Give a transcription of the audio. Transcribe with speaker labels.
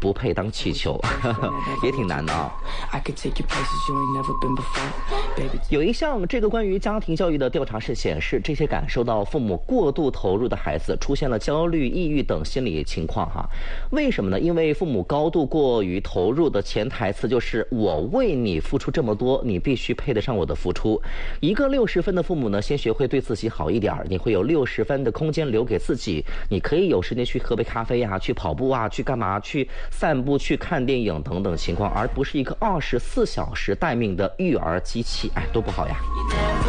Speaker 1: 不配当气球，也挺难的啊。有一项这个关于家庭教育的调查是显示，这些感受到父母过度投入的孩子出现了焦虑、抑郁等心理情况哈。为什么呢？因为父母高度过于投入的潜台词就是我为你付出这么多，你必须配得上我的付出。一个60分的父母呢，先学会对自己好一点，你会有60分的空间留给自己，你可以有时间去喝杯咖啡啊，去跑步啊，去干嘛，去散步，去看电影等等情况，而不是一个24小时待命的育儿机器，哎，多不好呀。